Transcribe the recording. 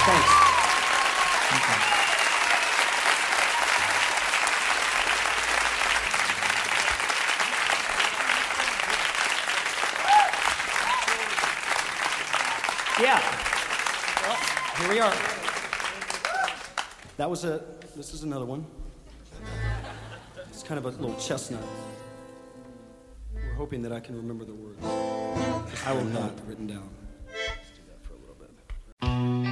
Thanks. Yeah. Well, here we are. This is another one. It's kind of a little chestnut. We're hoping that I can remember the words. I will not written down.